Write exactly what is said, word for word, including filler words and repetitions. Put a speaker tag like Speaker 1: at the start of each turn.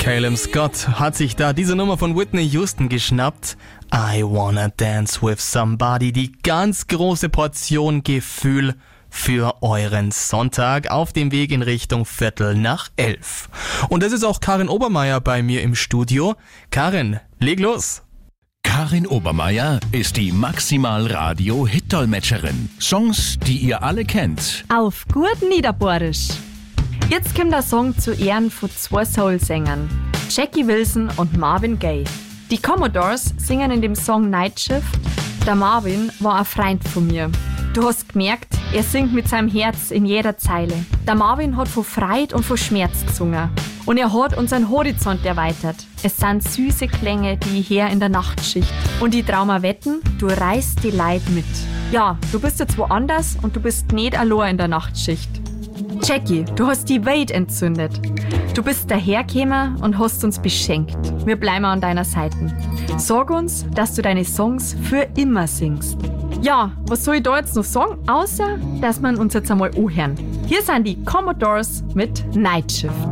Speaker 1: Calum Scott hat sich da diese Nummer von Whitney Houston geschnappt. I wanna dance with somebody. Die ganz große Portion Gefühl für euren Sonntag auf dem Weg in Richtung Viertel nach elf. Und das ist auch Karin Obermeier bei mir im Studio. Karin, leg los!
Speaker 2: Karin Obermeier ist die Maximal-Radio-Hit-Dolmetscherin. Songs, die ihr alle kennt.
Speaker 3: Auf gut Niederbohrisch. Jetzt kommt der Song zu Ehren von zwei Soul-Sängern, Jackie Wilson und Marvin Gaye. Die Commodores singen in dem Song Night Shift. Der Marvin war ein Freund von mir. Du hast gemerkt, er singt mit seinem Herz in jeder Zeile. Der Marvin hat von Freude und von Schmerz gesungen. Und er hat unseren Horizont erweitert. Es sind süße Klänge, die ich her in der Nachtschicht. Und ich trau mir wetten, du reißt die Leid mit. Ja, du bist jetzt woanders und du bist nicht allein in der Nachtschicht. Jackie, du hast die Welt entzündet. Du bist dahergekommen und hast uns beschenkt. Wir bleiben an deiner Seite. Sorg uns, dass du deine Songs für immer singst. Ja, was soll ich da jetzt noch sagen, außer dass wir uns jetzt einmal anhören. Hier sind die Commodores mit Night Shift.